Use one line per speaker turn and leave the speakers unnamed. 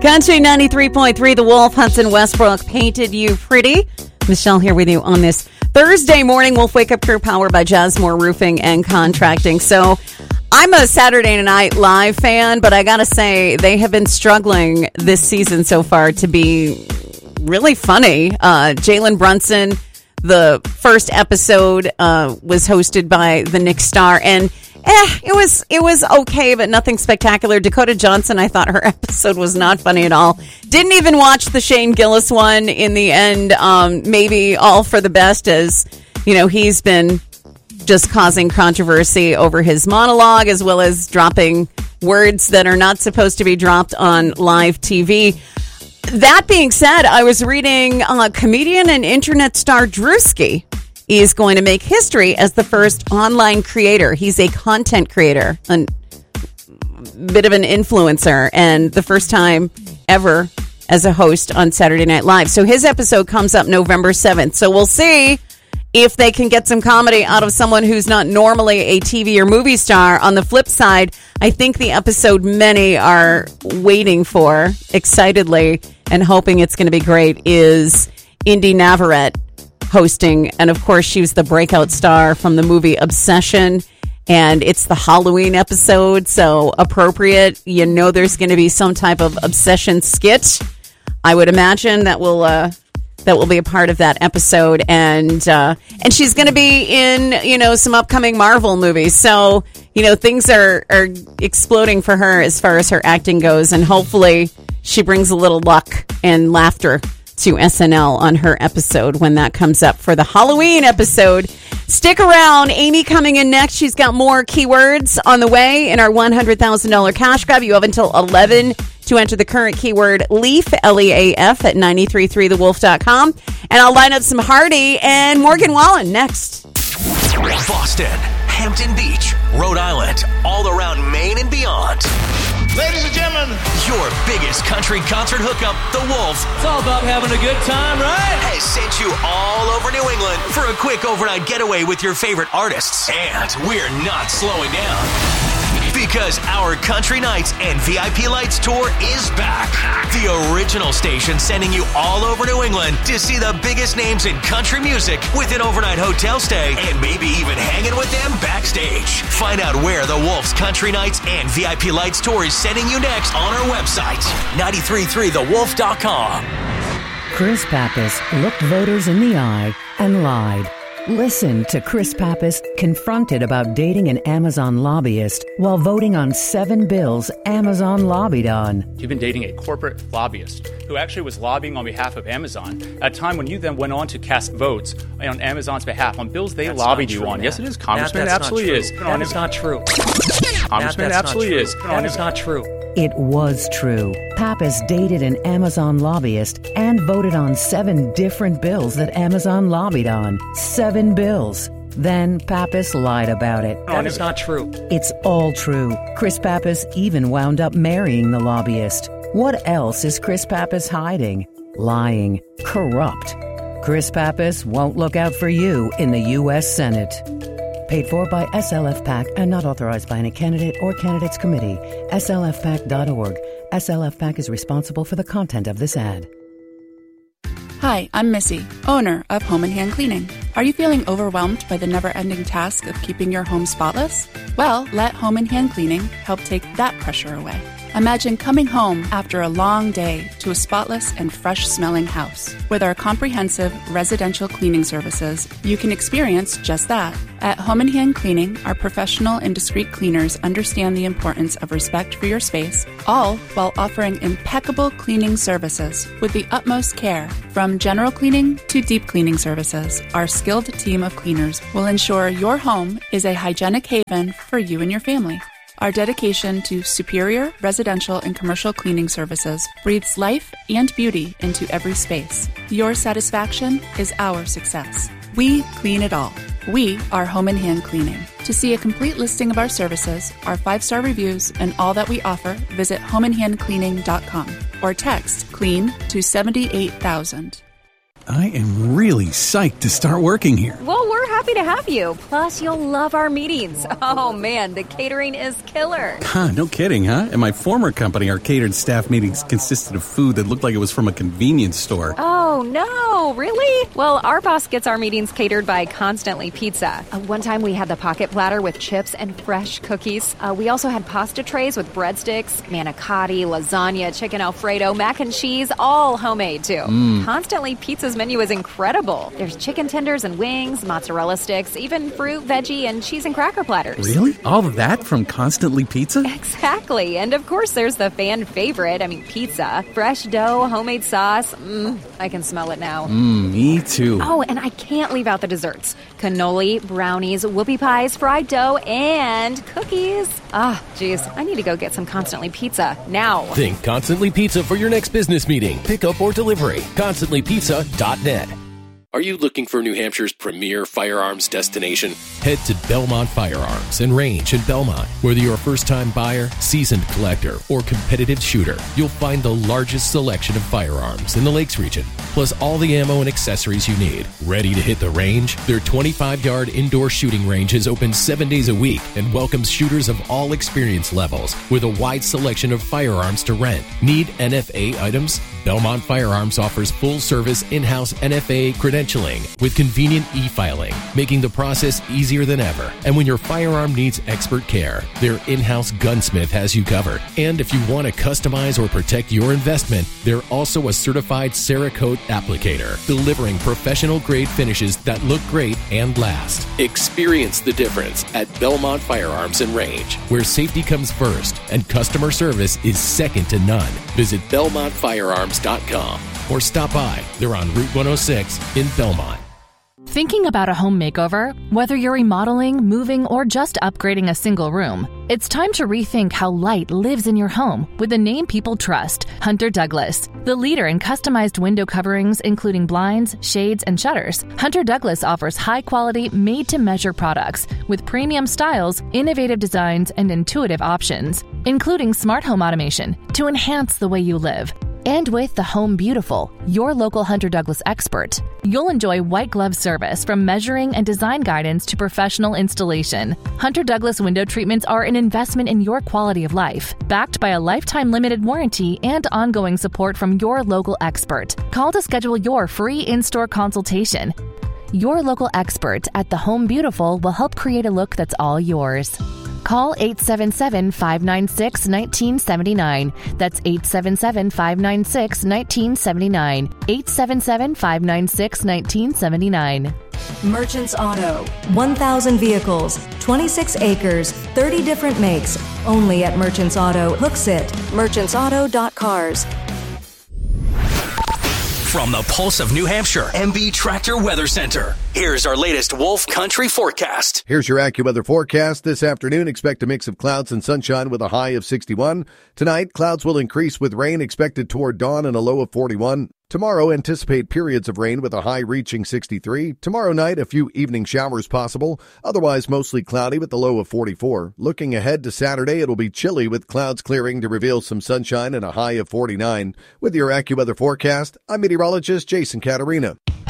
Country 93.3, The Wolf, Hudson Westbrook, Painted You Pretty. Michelle here with you on this Thursday morning. Wolf Wake Up Crew powered by Jasmore Roofing and Contracting. So I'm a Saturday Night Live fan, but I got to say they have been struggling this season so far to be really funny. Jalen Brunson, the first episode was hosted by the Nick Star, and it was okay, but nothing spectacular. Dakota Johnson, I thought her episode was not funny at all. Didn't even watch the Shane Gillis one in the end. Maybe all for the best, as you know, he's been just causing controversy over his monologue, as well as dropping words that are not supposed to be dropped on live TV. That being said, I was reading comedian and internet star Drewski is going to make history as the first online creator. He's a content creator, a bit of an influencer, and the first time ever as a host on Saturday Night Live. So his episode comes up November 7th. So we'll see if they can get some comedy out of someone who's not normally a TV or movie star. On the flip side, I think the episode many are waiting for excitedly and hoping it's going to be great is Indy Navarrete hosting. And of course, she was the breakout star from the movie Obsession. And it's the Halloween episode, so appropriate. You know there's going to be some type of Obsession skit. I would imagine that will be a part of that episode, and she's going to be in some upcoming Marvel movies. So things are exploding for her as far as her acting goes, and hopefully she brings a little luck and laughter to SNL on her episode when that comes up for the Halloween episode. Stick around. Amy coming in next. She's got more keywords on the way in our $100,000 cash grab. You have until 11 to enter the current keyword LEAF, L-E-A-F, at 933thewolf.com. And I'll line up some Hardy and Morgan Wallen next.
Boston, Hampton Beach, Rhode Island, all around Maine and beyond.
Ladies and gentlemen,
your biggest country concert hookup, The Wolf.
It's all about having a good time, right?
Has sent you all over New England for a quick overnight getaway with your favorite artists. And we're not slowing down, because our Country Nights and VIP Lights tour is back. The original station sending you all over New England to see the biggest names in country music with an overnight hotel stay and maybe even hanging with them backstage. Find out where the Wolf's Country Nights and VIP Lights tour is sending you next on our website, 933thewolf.com.
Chris Pappas looked voters in the eye and lied. Listen to Chris Pappas confronted about dating an Amazon lobbyist while voting on 7 bills Amazon lobbied on.
You've been dating a corporate lobbyist who actually was lobbying on behalf of Amazon at a time when you then went on to cast votes on Amazon's behalf on bills they lobbied you on. Yes, it is, Congressman. It absolutely is.
That is not true.
Congressman, it absolutely is.
That is not true.
It was true. Pappas dated an Amazon lobbyist and voted on 7 different bills that Amazon lobbied on. 7 bills. Then Pappas lied about it.
That is not true.
It's all true. Chris Pappas even wound up marrying the lobbyist. What else is Chris Pappas hiding? Lying. Corrupt. Chris Pappas won't look out for you in the U.S. Senate. Paid for by SLF PAC and not authorized by any candidate or candidates committee. SLFPAC.org. SLF PAC is responsible for the content of this ad.
Hi, I'm Missy, owner of Home & Hand Cleaning. Are you feeling overwhelmed by the never-ending task of keeping your home spotless? Well, let Home & Hand Cleaning help take that pressure away. Imagine coming home after a long day to a spotless and fresh-smelling house. With our comprehensive residential cleaning services, you can experience just that. At Home & Hand Cleaning, our professional and discreet cleaners understand the importance of respect for your space, all while offering impeccable cleaning services with the utmost care. From general cleaning to deep cleaning services, our skilled team of cleaners will ensure your home is a hygienic haven for you and your family. Our dedication to superior residential and commercial cleaning services breathes life and beauty into every space. Your satisfaction is our success. We clean it all. We are Home & Hand Cleaning. To see a complete listing of our services, our 5-star reviews, and all that we offer, visit homeandhandcleaning.com or text CLEAN to 78000.
I am really psyched to start working here.
Well, we're happy to have you. Plus, you'll love our meetings. Oh, man, the catering is killer.
No kidding, huh? At my former company, our catered staff meetings consisted of food that looked like it was from a convenience store.
Oh, no, really? Well, our boss gets our meetings catered by Constantly Pizza. One time we had the pocket platter with chips and fresh cookies. We also had pasta trays with breadsticks, manicotti, lasagna, chicken Alfredo, mac and cheese, all homemade, too. Constantly Pizza's menu is incredible. There's chicken tenders and wings, mozzarella sticks, even fruit, veggie, and cheese and cracker platters.
Really? All of that from Constantly Pizza?
Exactly. And of course, there's the fan favorite, pizza. Fresh dough, homemade sauce. I can smell it now.
Me too.
Oh, and I can't leave out the desserts. Cannoli, brownies, whoopie pies, fried dough, and cookies. Geez, I need to go get some Constantly Pizza now.
Think Constantly Pizza for your next business meeting, pickup or delivery. ConstantlyPizza.net. Are you looking for New Hampshire's premier firearms destination? Head to Belmont Firearms and Range in Belmont. Whether you're a first-time buyer, seasoned collector, or competitive shooter, you'll find the largest selection of firearms in the Lakes region, plus all the ammo and accessories you need. Ready to hit the range? Their 25-yard indoor shooting range is open 7 days a week and welcomes shooters of all experience levels with a wide selection of firearms to rent. Need NFA items? Belmont Firearms offers full-service in-house NFA credentialing with convenient e-filing, making the process easier than ever. And when your firearm needs expert care, their in-house gunsmith has you covered. And if you want to customize or protect your investment, they're also a certified Cerakote applicator, delivering professional-grade finishes that look great and last. Experience the difference at Belmont Firearms and Range, where safety comes first and customer service is second to none. Visit BelmontFirearms.com or stop by. They're on Route 106 in Belmont.
Thinking about a home makeover? Whether you're remodeling, moving, or just upgrading a single room, it's time to rethink how light lives in your home with the name people trust, Hunter Douglas. The leader in customized window coverings, including blinds, shades, and shutters, Hunter Douglas offers high-quality, made-to-measure products with premium styles, innovative designs, and intuitive options, including smart home automation to enhance the way you live. And with the Home Beautiful, your local Hunter Douglas expert, you'll enjoy white glove service from measuring and design guidance to professional installation. Hunter Douglas window treatments are an investment in your quality of life, backed by a lifetime limited warranty and ongoing support from your local expert. Call to schedule your free in-store consultation. Your local expert at the Home Beautiful will help create a look that's all yours. Call 877-596-1979. That's 877-596-1979. 877-596-1979.
Merchants Auto. 1,000 vehicles, 26 acres, 30 different makes. Only at Merchants Auto. Hooksett. merchantsauto.cars.
From the Pulse of New Hampshire, MB Tractor Weather Center. Here's our latest Wolf Country forecast.
Here's your AccuWeather forecast. This afternoon, expect a mix of clouds and sunshine with a high of 61. Tonight, clouds will increase with rain expected toward dawn and a low of 41. Tomorrow, anticipate periods of rain with a high reaching 63. Tomorrow night, a few evening showers possible. Otherwise, mostly cloudy with a low of 44. Looking ahead to Saturday, it'll be chilly with clouds clearing to reveal some sunshine and a high of 49. With your AccuWeather forecast, I'm meteorologist Jason Caterina.